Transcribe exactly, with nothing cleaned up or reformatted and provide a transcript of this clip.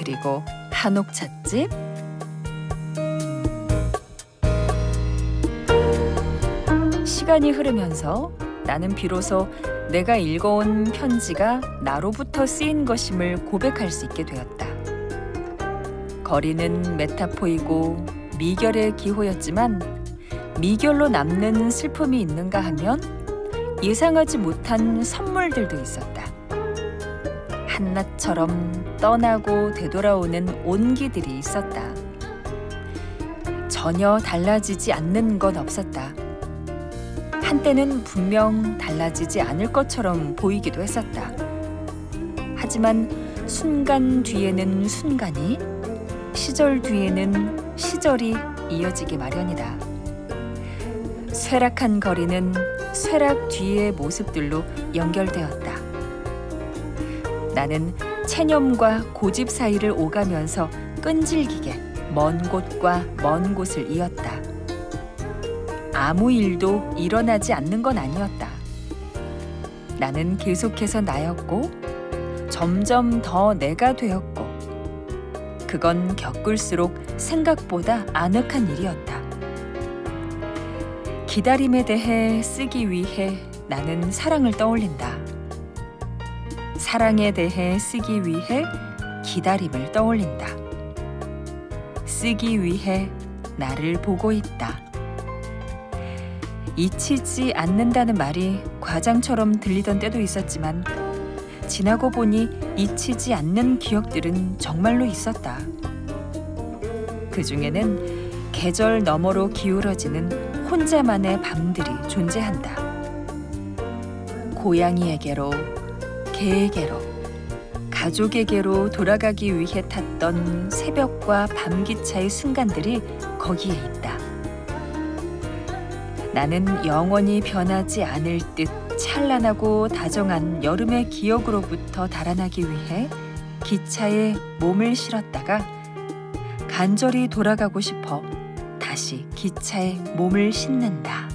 그리고 한옥 찻집. 시간이 흐르면서 나는 비로소 내가 읽어온 편지가 나로부터 쓰인 것임을 고백할 수 있게 되었다. 거리는 메타포이고 미결의 기호였지만 미결로 남는 슬픔이 있는가 하면 예상하지 못한 선물들도 있었다. 한낮처럼 떠나고 되돌아오는 온기들이 있었다. 전혀 달라지지 않는 건 없었다. 한때는 분명 달라지지 않을 것처럼 보이기도 했었다. 하지만 순간 뒤에는 순간이, 시절 뒤에는 시절이 이어지기 마련이다. 쇠락한 거리는 쇠락 뒤의 모습들로 연결되었다. 나는 체념과 고집 사이를 오가면서 끈질기게 먼 곳과 먼 곳을 이었다. 아무 일도 일어나지 않는 건 아니었다. 나는 계속해서 나였고 점점 더 내가 되었고 그건 겪을수록 생각보다 아늑한 일이었다. 기다림에 대해 쓰기 위해 나는 사랑을 떠올린다. 사랑에 대해 쓰기 위해 기다림을 떠올린다. 쓰기 위해 나를 보고 있다. 잊히지 않는다는 말이 과장처럼 들리던 때도 있었지만 지나고 보니 잊히지 않는 기억들은 정말로 있었다. 그 중에는 계절 너머로 기울어지는 혼자만의 밤들이 존재한다. 고양이에게로, 개에게로, 가족에게로 돌아가기 위해 탔던 새벽과 밤기차의 순간들이 거기에 있다. 나는 영원히 변하지 않을 듯 찬란하고 다정한 여름의 기억으로부터 달아나기 위해 기차에 몸을 실었다가 간절히 돌아가고 싶어 다시 기차에 몸을 싣는다.